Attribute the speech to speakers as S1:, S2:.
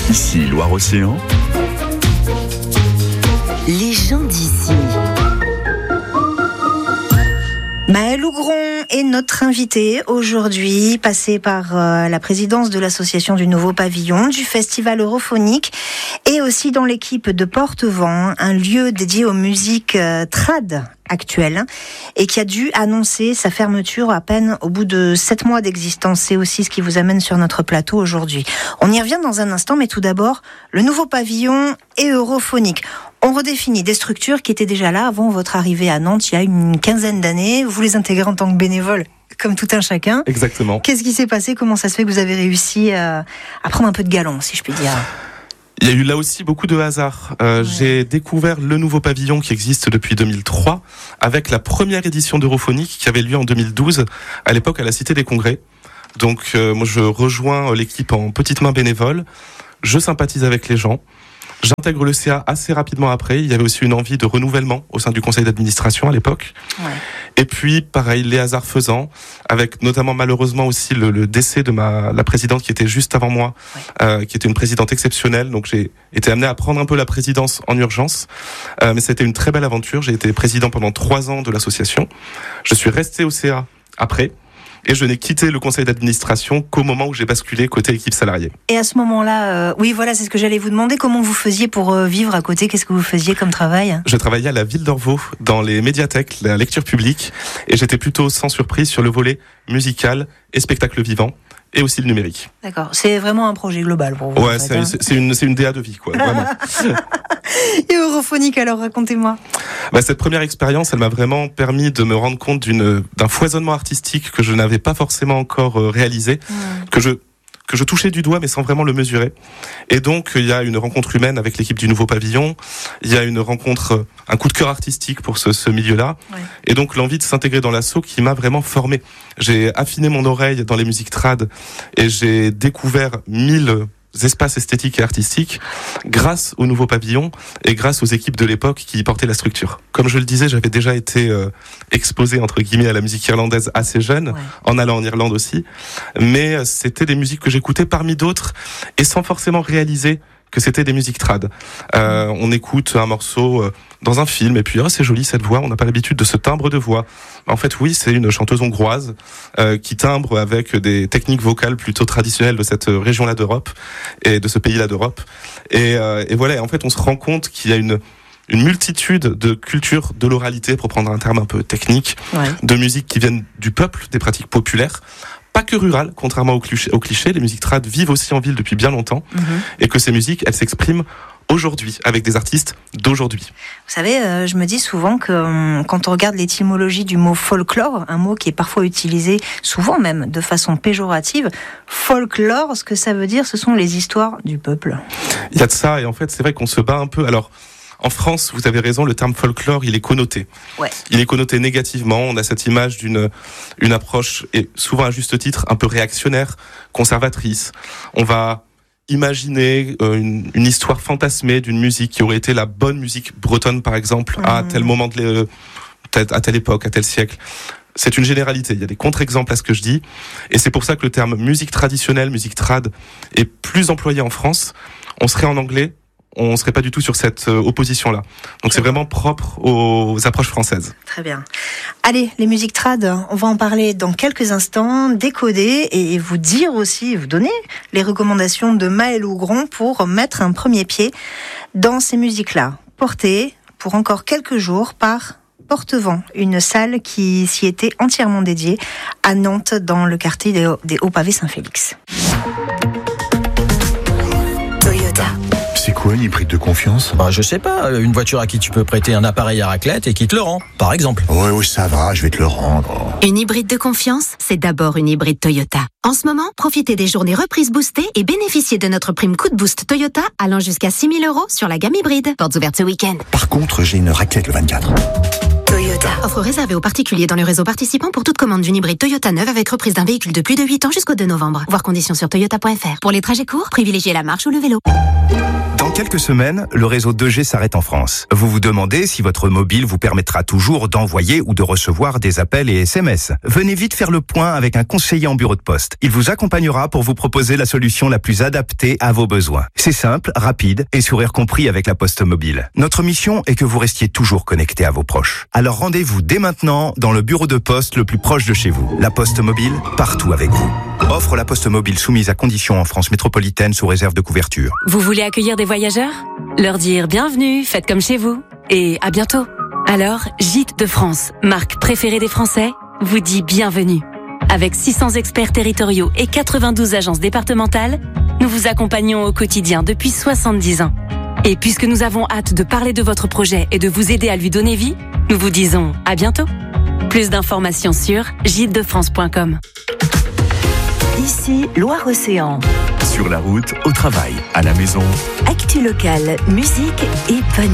S1: Ici Loire-Océan.
S2: Les gens d'ici.
S3: Maëlle Hougron est notre invitée aujourd'hui, passée par la présidence de l'association du Nouveau Pavillon, du Festival Europhonique et aussi dans l'équipe de Porte-Vent, un lieu dédié aux musiques trad actuelles et qui a dû annoncer sa fermeture à peine au bout de 7 mois d'existence. C'est aussi ce qui vous amène sur notre plateau aujourd'hui. On y revient dans un instant, mais tout d'abord, le Nouveau Pavillon et Europhonique. On redéfinit des structures qui étaient déjà là avant votre arrivée à Nantes il y a une quinzaine d'années. Vous les intégrez en tant que bénévole, comme tout un chacun.
S4: Exactement.
S3: Qu'est-ce qui s'est passé ? Comment ça se fait que vous avez réussi à prendre un peu de galon, si je puis dire ?
S4: Il y a eu là aussi beaucoup de hasard. J'ai découvert le Nouveau Pavillon qui existe depuis 2003 avec la première édition d'Europhonique qui avait lieu en 2012, à l'époque à la Cité des Congrès. Donc moi je rejoins l'équipe en petite main bénévole, je sympathise avec les gens. J'intègre le CA assez rapidement après. Il y avait aussi une envie de renouvellement au sein du conseil d'administration à l'époque. Ouais. Et puis, pareil, les hasards faisant, avec notamment malheureusement aussi le décès de la présidente qui était juste avant moi, qui était une présidente exceptionnelle. Donc j'ai été amené à prendre un peu la présidence en urgence. Mais c'était une très belle aventure. J'ai été président pendant 3 ans de l'association. Je suis resté au CA après. Et je n'ai quitté le conseil d'administration qu'au moment où j'ai basculé côté équipe salariée.
S3: Et à ce moment-là, oui, voilà, c'est ce que j'allais vous demander. Comment vous faisiez pour vivre à côté ? Qu'est-ce que vous faisiez comme travail ?
S4: Je travaillais à la ville d'Orvaux, dans les médiathèques, la lecture publique. Et j'étais plutôt sans surprise sur le volet musical et spectacle vivant. Et aussi le numérique.
S3: D'accord, c'est vraiment un projet global pour vous.
S4: Ouais, c'est une DA de vie, quoi, vraiment.
S3: Et Europhonique, alors, racontez-moi.
S4: Cette première expérience, elle m'a vraiment permis de me rendre compte d'un foisonnement artistique que je n'avais pas forcément encore réalisé, que je touchais du doigt mais sans vraiment le mesurer. Et donc il y a une rencontre humaine avec l'équipe du Nouveau Pavillon, il y a une rencontre, un coup de cœur artistique pour ce milieu-là, et donc l'envie de s'intégrer dans l'asso qui m'a vraiment formé. J'ai affiné mon oreille dans les musiques trad et j'ai découvert 1000 espaces esthétiques et artistiques grâce au Nouveau Pavillon et grâce aux équipes de l'époque qui portaient la structure. Comme je le disais, j'avais déjà été exposé entre guillemets à la musique irlandaise assez jeune, en allant en Irlande aussi, mais c'était des musiques que j'écoutais parmi d'autres et sans forcément réaliser que c'était des musiques trad. On écoute un morceau dans un film et puis c'est joli cette voix, on n'a pas l'habitude de ce timbre de voix. En fait oui, c'est une chanteuse hongroise qui timbre avec des techniques vocales plutôt traditionnelles de cette région-là d'Europe et de ce pays-là d'Europe. Et voilà, en fait on se rend compte qu'il y a une multitude de cultures de l'oralité, pour prendre un terme un peu technique, de musiques qui viennent du peuple, des pratiques populaires, pas que rurales, contrairement aux clichés. Les musiques trad vivent aussi en ville depuis bien longtemps, et que ces musiques, elles s'expriment aujourd'hui, avec des artistes d'aujourd'hui.
S3: Vous savez, je me dis souvent que quand on regarde l'étymologie du mot folklore, un mot qui est parfois utilisé, souvent même de façon péjorative, folklore, ce que ça veut dire, ce sont les histoires du peuple.
S4: Il y a de ça, et en fait, c'est vrai qu'on se bat un peu. Alors, en France, vous avez raison, le terme folklore, il est connoté. Il est connoté négativement. On a cette image d'une approche, et souvent à juste titre, un peu réactionnaire, conservatrice. On va imaginer une histoire fantasmée d'une musique qui aurait été la bonne musique bretonne, par exemple, à tel moment, à telle époque, à tel siècle. C'est une généralité, il y a des contre-exemples à ce que je dis, et c'est pour ça que le terme musique traditionnelle, musique trad, est plus employé en France. On serait en anglais, on serait pas du tout sur cette opposition-là. Donc c'est vraiment propre aux approches françaises.
S3: Très bien. Allez, les musiques trad, on va en parler dans quelques instants, décoder et vous dire aussi, vous donner les recommandations de Maëlle Hougron pour mettre un premier pied dans ces musiques-là, portées pour encore quelques jours par Porte-Vent, une salle qui s'y était entièrement dédiée à Nantes, dans le quartier des Hauts-Pavés Saint-Félix.
S1: C'est quoi une hybride de confiance ?
S5: Je sais pas, une voiture à qui tu peux prêter un appareil à raclette et qui te le rend, par exemple.
S1: Ouais, ça va, je vais te le rendre.
S2: Une hybride de confiance, c'est d'abord une hybride Toyota. En ce moment, profitez des journées reprises boostées et bénéficiez de notre prime coup de boost Toyota allant jusqu'à 6 000 € sur la gamme hybride. Portes ouvertes ce week-end.
S1: Par contre, j'ai une raclette le 24.
S2: Toyota. Offre réservée aux particuliers dans le réseau participant pour toute commande d'une hybride Toyota neuve avec reprise d'un véhicule de plus de 8 ans jusqu'au 2 novembre. Voir conditions sur toyota.fr. Pour les trajets courts, privilégiez la marche ou le vélo.
S6: Dans quelques semaines, le réseau 2G s'arrête en France. Vous vous demandez si votre mobile vous permettra toujours d'envoyer ou de recevoir des appels et SMS. Venez vite faire le point avec un conseiller en bureau de poste. Il vous accompagnera pour vous proposer la solution la plus adaptée à vos besoins. C'est simple, rapide et sourire compris avec la Poste Mobile. Notre mission est que vous restiez toujours connecté à vos proches. Alors rendez-vous dès maintenant dans le bureau de poste le plus proche de chez vous. La Poste Mobile, partout avec vous. Offre la Poste Mobile soumise à conditions en France métropolitaine sous réserve de couverture.
S7: Vous voulez accueillir des voyageurs ? Leur dire bienvenue, faites comme chez vous et à bientôt. Alors, Gîtes de France, marque préférée des Français, vous dit bienvenue. Avec 600 experts territoriaux et 92 agences départementales, nous vous accompagnons au quotidien depuis 70 ans. Et puisque nous avons hâte de parler de votre projet et de vous aider à lui donner vie, nous vous disons à bientôt. Plus d'informations sur gîtesdefrance.com.
S8: Ici, Loire-Océan.
S1: Sur la route, au travail, à la maison.
S8: Actu locale, musique et bonne